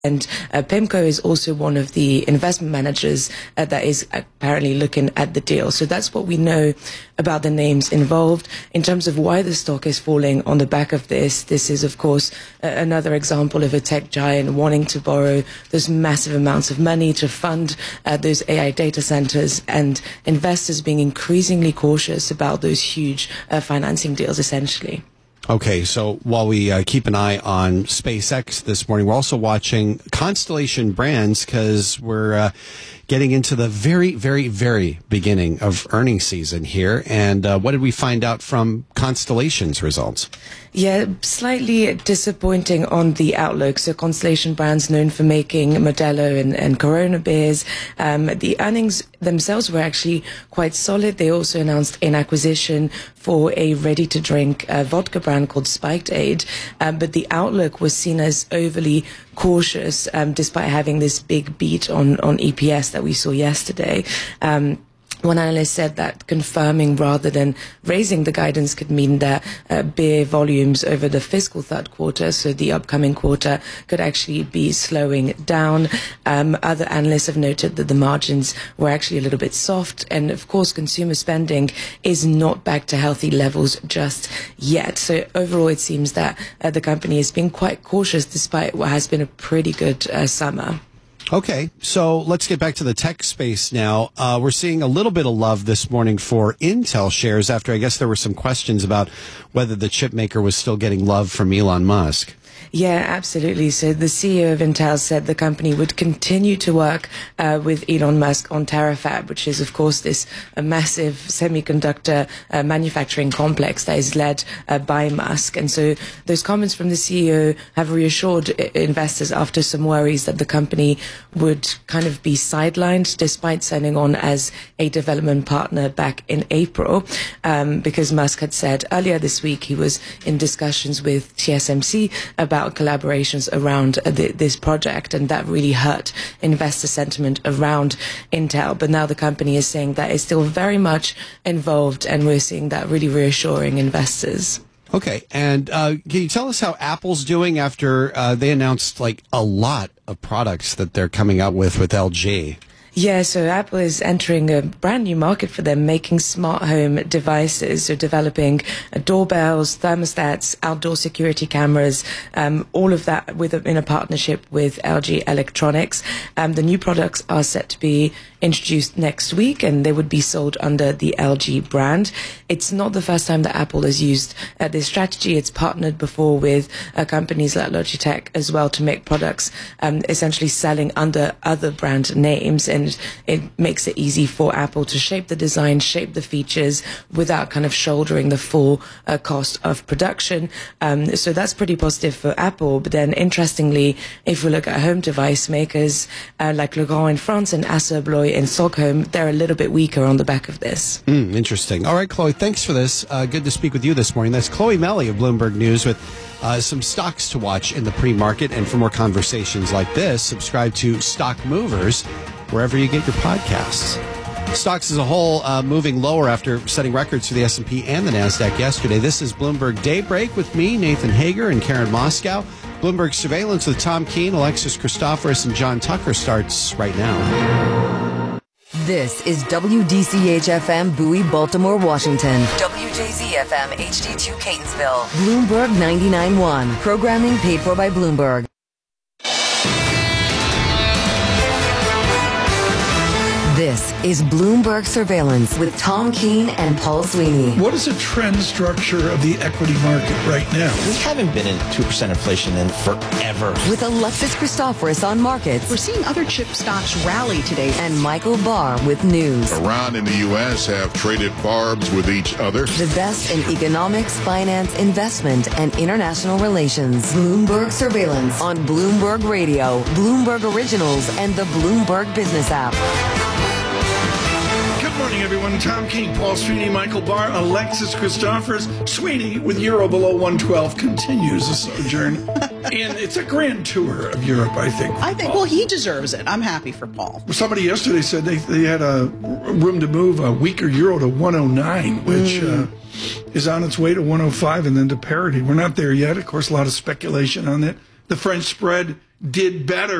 And PIMCO is also one of the investment managers that is apparently looking at the deal. So that's what we know about the names involved. In terms of why the stock is falling on the back of this is, of course, another example of a tech giant wanting to borrow those massive amounts of money to fund those AI data centers, and investors being increasingly cautious about those huge financing deals, essentially. Okay, so while we keep an eye on SpaceX this morning, we're also watching Constellation Brands because we're getting into the very, very, very beginning of earnings season here. And what did we find out from Constellation's results? Yeah, slightly disappointing on the outlook. So Constellation Brands, known for making Modelo and Corona beers, the earnings themselves were actually quite solid. They also announced an acquisition for a ready-to-drink vodka brand called Spiked Aid, but the outlook was seen as overly cautious, despite having this big beat on EPS that we saw yesterday. One analyst said that confirming rather than raising the guidance could mean that beer volumes over the fiscal third quarter, so the upcoming quarter, could actually be slowing down. Other analysts have noted that the margins were actually a little bit soft, and of course consumer spending is not back to healthy levels just yet. So overall it seems that the company is being quite cautious despite what has been a pretty good summer. Okay, so let's get back to the tech space now. We're seeing a little bit of love this morning for Intel shares after I guess there were some questions about whether the chip maker was still getting love from Elon Musk. Yeah, absolutely. So the CEO of Intel said the company would continue to work with Elon Musk on Terafab, which is, of course, this massive semiconductor manufacturing complex that is led by Musk. And so those comments from the CEO have reassured investors after some worries that the company would kind of be sidelined despite signing on as a development partner back in April, because Musk had said earlier this week he was in discussions with TSMC about collaborations around this project, and that really hurt investor sentiment around Intel. But now the company is saying that it's still very much involved, and we're seeing that really reassuring investors. Okay, and can you tell us how Apple's doing after they announced like a lot of products that they're coming out with LG? Yeah, so Apple is entering a brand new market for them, making smart home devices, so developing doorbells, thermostats, outdoor security cameras, all of that in a partnership with LG Electronics. The new products are set to be introduced next week, and they would be sold under the LG brand. It's not the first time that Apple has used this strategy. It's partnered before with companies like Logitech as well to make products essentially selling under other brand names, and it makes it easy for Apple to shape the design, shape the features without kind of shouldering the full cost of production. So that's pretty positive for Apple. But then interestingly, if we look at home device makers like Legrand in France and Assa Abloy in Stockholm, they're a little bit weaker on the back of this. Interesting. All right, Chloe, thanks for this. Good to speak with you this morning. That's Chloe Melly of Bloomberg News with some stocks to watch in the pre-market. And for more conversations like this, subscribe to Stock Movers wherever you get your podcasts. Stocks as a whole moving lower after setting records for the S&P and the NASDAQ yesterday. This is Bloomberg Daybreak with me, Nathan Hager, and Karen Moscow. Bloomberg Surveillance with Tom Keene, Alexis Christoforous, and John Tucker starts right now. This is WDCH-FM Bowie, Baltimore, Washington. WJZ-FM HD2 Catonsville. Bloomberg 99.1. Programming paid for by Bloomberg. This is Bloomberg Surveillance with Tom Keene and Paul Sweeney. What is the trend structure of the equity market right now? We haven't been in 2% inflation in forever. With Alexis Christoforous on markets. We're seeing other chip stocks rally today. And Michael Barr with news. Iran and the U.S. have traded barbs with each other. The best in economics, finance, investment, and international relations. Bloomberg Surveillance on Bloomberg Radio, Bloomberg Originals, and the Bloomberg Business app. Good morning, everyone. Tom Keene, Paul Sweeney, Michael Barr, Alexis Christoforous. Sweeney, with Euro below 112, continues the sojourn. And it's a grand tour of Europe, I think. Well, he deserves it. I'm happy for Paul. Somebody yesterday said they had a room to move a weaker Euro to 109, which is on its way to 105 and then to parity. We're not there yet. Of course, a lot of speculation on it. The French spread did better